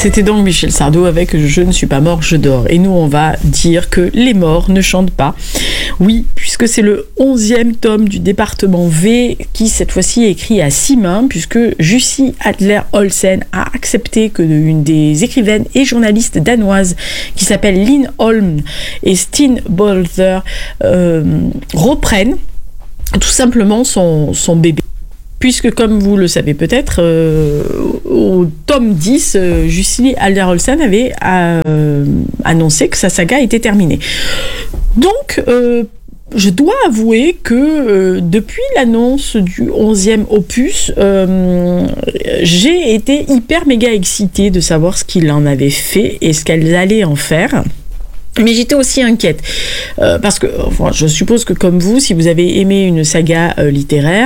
C'était donc Michel Sardou avec « Je ne suis pas mort, je dors ». Et nous, on va dire que les morts ne chantent pas. Oui, puisque c'est le 11e tome du département V qui, cette fois-ci, est écrit à 6 mains, puisque Jussi Adler-Olsen a accepté que une des écrivaines et journalistes danoises qui s'appelle Linn Holm et Stine Bolter reprennent tout simplement son bébé. Puisque, comme vous le savez peut-être, au tome 10, Jussi Adler-Olsen avait annoncé que sa saga était terminée. Donc, je dois avouer que depuis l'annonce du 11e opus, j'ai été hyper méga excitée de savoir ce qu'il en avait fait et ce qu'elles allaient en faire. Mais j'étais aussi inquiète, parce que je suppose que comme vous, si vous avez aimé une saga littéraire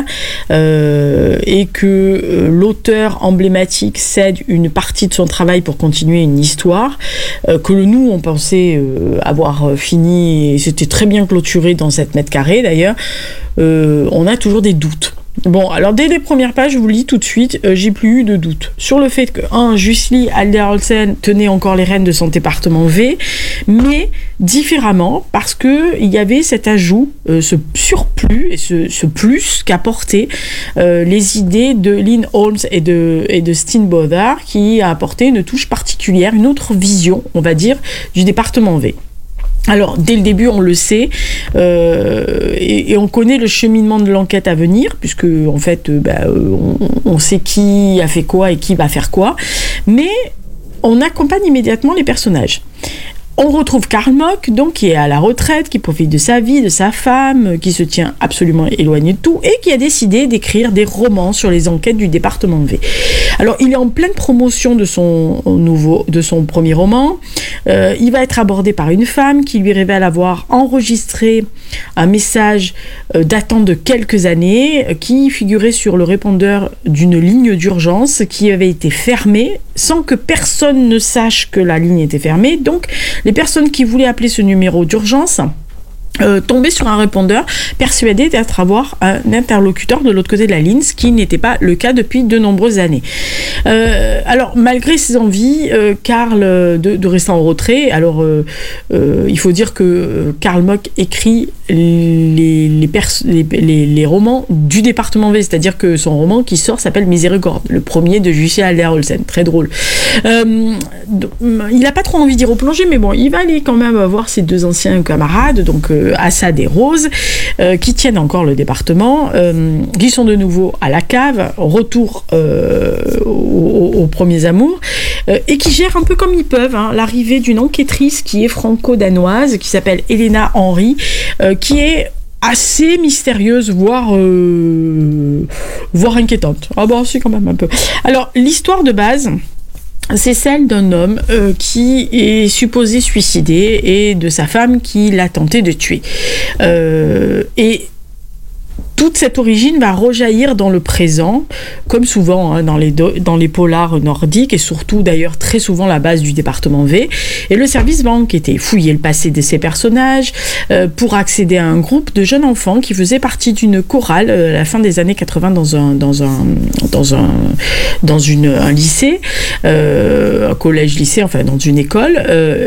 et que l'auteur emblématique cède une partie de son travail pour continuer une histoire, que nous, on pensait avoir fini, et c'était très bien clôturé dans 7 mètres carrés d'ailleurs, on a toujours des doutes. Bon, alors dès les premières pages, je vous le dis tout de suite, j'ai plus eu de doute sur le fait que, Jussi Adler-Olsen tenait encore les rênes de son département V, mais différemment, parce que il y avait cet ajout, ce surplus et ce plus qu'apportaient les idées de Linn Holm et de Stine Bolter, qui a apporté une touche particulière, une autre vision, on va dire, du département V. Alors, dès le début, on le sait, et on connaît le cheminement de l'enquête à venir, puisque, en fait, on sait qui a fait quoi et qui va faire quoi, mais on accompagne immédiatement les personnages. On retrouve Karl Mock, donc, qui est à la retraite, qui profite de sa vie, de sa femme, qui se tient absolument éloigné de tout, et qui a décidé d'écrire des romans sur les enquêtes du département V. Alors, il est en pleine promotion de son premier roman. Il va être abordé par une femme qui lui révèle avoir enregistré un message datant de quelques années, qui figurait sur le répondeur d'une ligne d'urgence qui avait été fermée sans que personne ne sache que la ligne était fermée. Donc, les personnes qui voulaient appeler ce numéro d'urgence tombaient sur un répondeur persuadés avoir un interlocuteur de l'autre côté de la ligne, ce qui n'était pas le cas depuis de nombreuses années. Alors, malgré ses envies, Karl de rester en retrait, alors il faut dire que Karl Mock écrit les romans du département V, c'est-à-dire que son roman qui sort s'appelle Miséricorde, le premier de Jussi Adler-Olsen, très drôle. Il n'a pas trop envie d'y replonger, mais bon, il va aller quand même voir ses 2 anciens camarades, donc Assad et Rose, qui tiennent encore le département, qui sont de nouveau à la cave, retour aux premiers amours, et qui gèrent un peu comme ils peuvent l'arrivée d'une enquêtrice qui est franco-danoise, qui s'appelle Elena Henry, qui est assez mystérieuse, voire inquiétante. Ah bon, c'est quand même un peu. Alors, l'histoire de base, c'est celle d'un homme qui est supposé suicider et de sa femme qui l'a tenté de tuer. Et toute cette origine va rejaillir dans le présent, comme souvent dans les polars nordiques, et surtout d'ailleurs très souvent la base du département V. Et le service va enquêter, fouiller le passé de ces personnages pour accéder à un groupe de jeunes enfants qui faisaient partie d'une chorale à la fin des années 80 dans un lycée, un collège-lycée, enfin dans une école,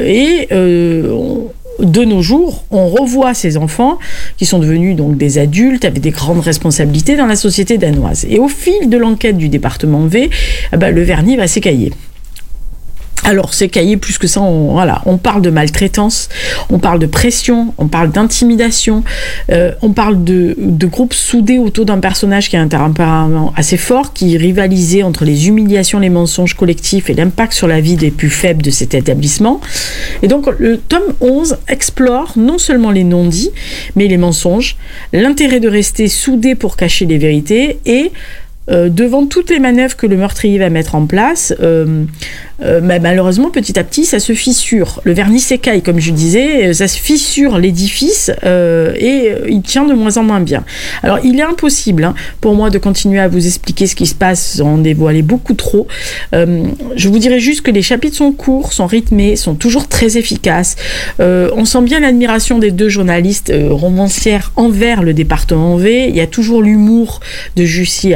de nos jours, on revoit ces enfants qui sont devenus donc des adultes avec des grandes responsabilités dans la société danoise. Et au fil de l'enquête du département V, le vernis va s'écailler. Alors, s'écailler plus que ça, on parle de maltraitance, on parle de pression, on parle d'intimidation, on parle de groupes soudés autour d'un personnage qui a un tempérament assez fort, qui rivalisait entre les humiliations, les mensonges collectifs et l'impact sur la vie des plus faibles de cet établissement. Et donc, le tome 11 explore non seulement les non-dits, mais les mensonges, l'intérêt de rester soudé pour cacher les vérités et devant toutes les manœuvres que le meurtrier va mettre en place, malheureusement, petit à petit, ça se fissure. Le vernis s'écaille, comme je disais, ça se fissure l'édifice et il tient de moins en moins bien. Alors, il est impossible pour moi de continuer à vous expliquer ce qui se passe sans dévoiler beaucoup trop. Je vous dirais juste que les chapitres sont courts, sont rythmés, sont toujours très efficaces. On sent bien l'admiration des 2 journalistes romancières envers le département V. Il y a toujours l'humour de Jussi Adler-Olsen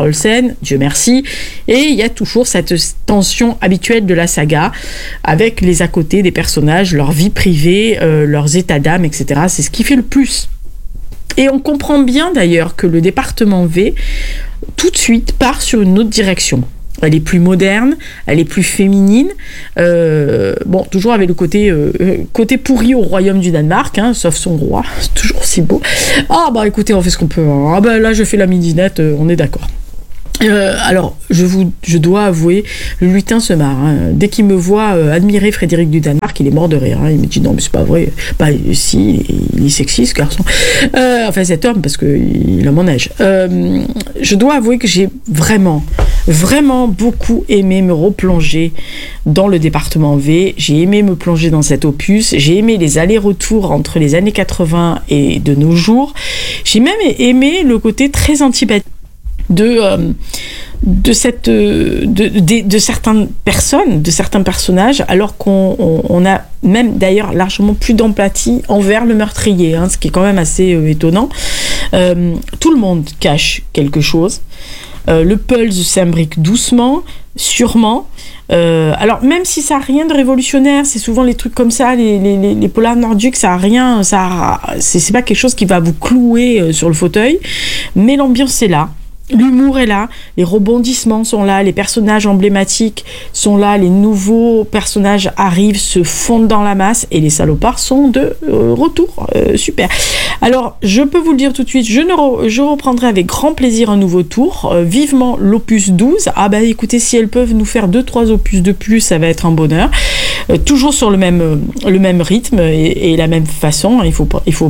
Olsen, Dieu merci, et il y a toujours cette tension habituelle de la saga, avec les à côté des personnages, leur vie privée, leurs états d'âme, etc. C'est ce qui fait le plus. Et on comprend bien d'ailleurs que le département V, tout de suite, part sur une autre direction. Elle est plus moderne, elle est plus féminine. Bon, toujours avec le côté pourri au royaume du Danemark, hein, sauf son roi, c'est toujours si beau. Ah bah écoutez, on fait ce qu'on peut. Hein. Ah bah là, je fais la midinette, on est d'accord. Alors, je dois avouer, le lutin se marre. Hein. Dès qu'il me voit admirer Frédéric du Danemark, il est mort de rire. Hein. Il me dit non, mais c'est pas vrai. Bah si, il est sexy ce garçon. Enfin cet homme parce que il a mon âge. Je dois avouer que j'ai vraiment beaucoup aimé me replonger dans le département V. J'ai aimé me plonger dans cet opus. J'ai aimé les allers-retours entre les années 80 et de nos jours. J'ai même aimé le côté très antipathique de certaines personnes, de certains personnages, alors qu'on a même d'ailleurs largement plus d'empathie envers le meurtrier, hein, ce qui est quand même assez étonnant. Tout le monde cache quelque chose. Le pulse s'imbrique doucement, sûrement. Alors même si ça n'a rien de révolutionnaire, c'est souvent les trucs comme ça, les polars nordiques, ça a rien, c'est pas quelque chose qui va vous clouer sur le fauteuil, mais l'ambiance est là. L'humour est là, les rebondissements sont là, les personnages emblématiques sont là, les nouveaux personnages arrivent, se fondent dans la masse et les salopards sont de retour. Super. Alors, je peux vous le dire tout de suite, je reprendrai avec grand plaisir un nouveau tour, vivement l'opus 12. Ah bah écoutez, si elles peuvent nous faire 2-3 opus de plus, ça va être un bonheur. Toujours sur le même rythme et la même façon. Il faut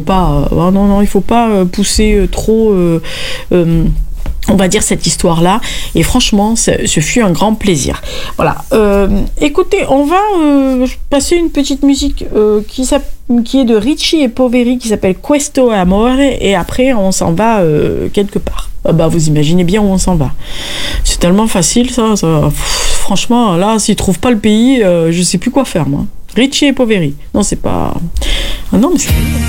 pas pousser trop... on va dire cette histoire-là, et franchement, ce fut un grand plaisir. Voilà. Écoutez, on va passer une petite musique qui est de Ricci et Poveri, qui s'appelle Questo Amore, et après, on s'en va quelque part. Bah, vous imaginez bien où on s'en va. C'est tellement facile, ça. Franchement, là, s'ils trouvent pas le pays, je sais plus quoi faire, moi. Ricci et Poveri. Non, c'est pas... Ah non, mais c'est...